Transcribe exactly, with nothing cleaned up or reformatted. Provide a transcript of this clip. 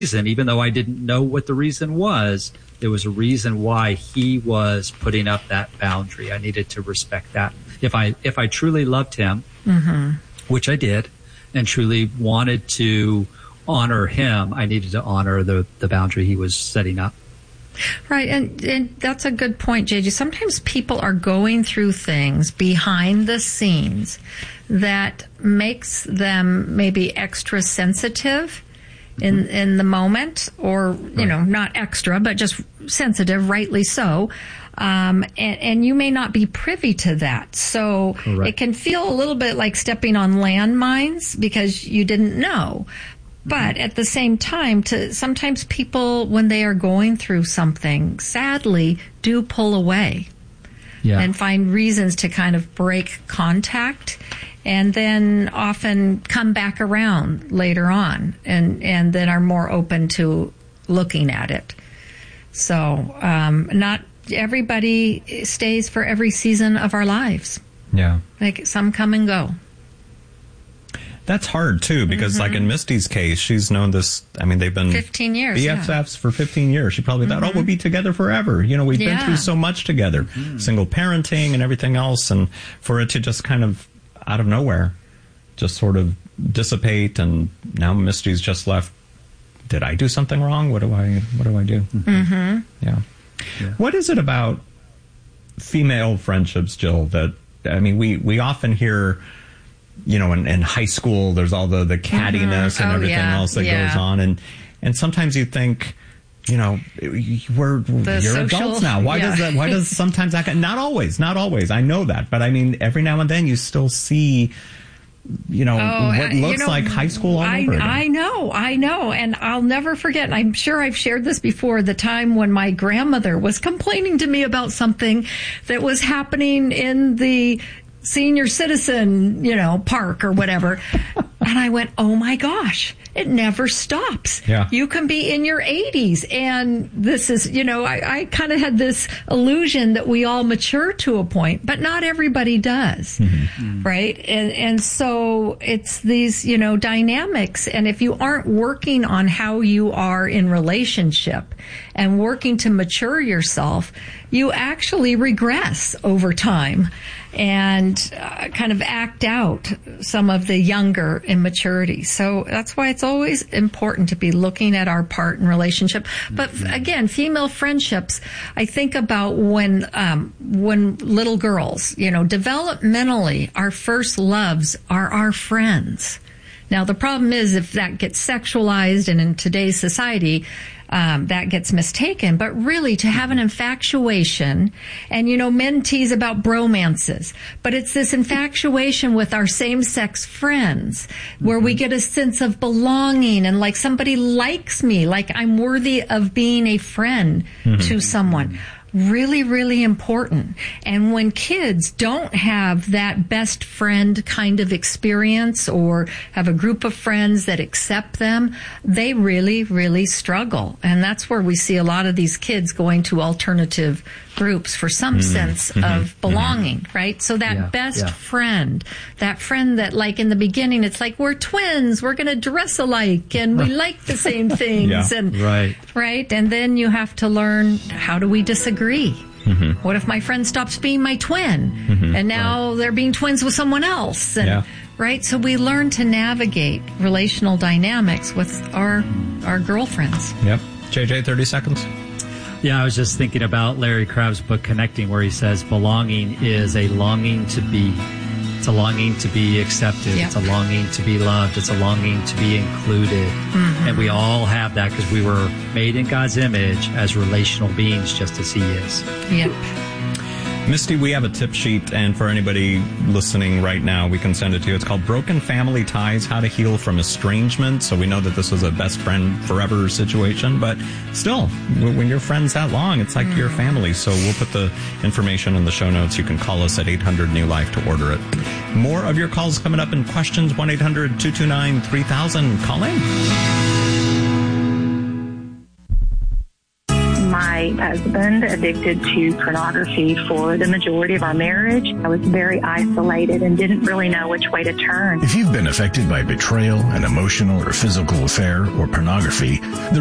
reason, even though I didn't know what the reason was, there was a reason why he was putting up that boundary. I needed to respect that. If I, if I truly loved him, mm-hmm. which I did, and truly wanted to honor him, I needed to honor the, the boundary he was setting up. Right, and, and that's a good point, J J. Sometimes people are going through things behind the scenes that makes them maybe extra sensitive in in the moment, or, you right. know, not extra, but just sensitive, rightly so. Um, and, and you may not be privy to that. So Correct. It can feel a little bit like stepping on landmines because you didn't know. But at the same time, to sometimes people, when they are going through something, sadly, do pull away yeah. and find reasons to kind of break contact, and then often come back around later on, and, and then are more open to looking at it. So um, not everybody stays for every season of our lives. Yeah. Like, some come and go. That's hard, too, because, mm-hmm. like in Misty's case, she's known this, I mean, they've been fifteen years, B F Fs yeah. for fifteen years. She probably thought, mm-hmm. oh, we'll be together forever. You know, we've yeah. been through so much together, mm-hmm. single parenting and everything else. And for it to just kind of, out of nowhere, just sort of dissipate, and now Misty's just left. Did I do something wrong? What do I, what do I do? Mm-hmm. Yeah. yeah. What is it about female friendships, Jill, that, I mean, we, we often hear, you know, in, in high school, there's all the, the cattiness mm-hmm. and oh, everything yeah. else that yeah. goes on. And, and sometimes you think, you know, we're, the you're social, adults now. Why yeah. does that, why does sometimes that, not always, not always. I know that. But I mean, every now and then you still see, you know, oh, what looks you know, like high school all I, over again. I know, I know. And I'll never forget, and I'm sure I've shared this before, the time when my grandmother was complaining to me about something that was happening in the senior citizen, you know, park or whatever. And I went, oh my gosh, it never stops. Yeah. You can be in your eighties. And this is, you know, I, I kind of had this illusion that we all mature to a point, but not everybody does. Mm-hmm. Right. And, and so it's these, you know, dynamics. And if you aren't working on how you are in relationship and working to mature yourself, you actually regress over time and uh, kind of act out some of the younger immaturity. So that's why it's always important to be looking at our part in relationship. But mm-hmm. again, female friendships, I think about when um, when little girls, you know, developmentally, our first loves are our friends. Now, the problem is if that gets sexualized, and in today's society, Um, that gets mistaken, but really to have an infatuation, and you know, men tease about bromances, but it's this infatuation with our same-sex friends where mm-hmm. we get a sense of belonging and like somebody likes me, like I'm worthy of being a friend mm-hmm. to someone. Really, really important. And when kids don't have that best friend kind of experience or have a group of friends that accept them, they really, really struggle. And that's where we see a lot of these kids going to alternative groups for some mm-hmm. sense mm-hmm. of belonging, mm-hmm. right? So that yeah, best yeah. friend, that friend that like in the beginning, it's like, we're twins, we're going to dress alike and we like the same things. yeah, and right. Right. And then you have to learn, how do we disagree? Mm-hmm. What if my friend stops being my twin mm-hmm. and now right. they're being twins with someone else? And, yeah. Right. So we learn to navigate relational dynamics with our, our girlfriends. Yep. J J, thirty seconds. Yeah, I was just thinking about Larry Crabb's book, Connecting, where he says belonging is a longing to be. It's a longing to be accepted. Yep. It's a longing to be loved. It's a longing to be included. Mm-hmm. And we all have that because we were made in God's image as relational beings, just as He is. Yep. Misty, we have a tip sheet, and for anybody listening right now, we can send it to you. It's called Broken Family Ties, How to Heal from Estrangement. So we know that this was a best friend forever situation, but still, when you're friends that long, it's like mm. your family. So we'll put the information in the show notes. You can call us at eight hundred new life to order it. More of your calls coming up in questions, one eight hundred two two nine three thousand. Call in. My husband, addicted to pornography for the majority of our marriage. I was very isolated and didn't really know which way to turn. If you've been affected by betrayal, an emotional or physical affair, or pornography, the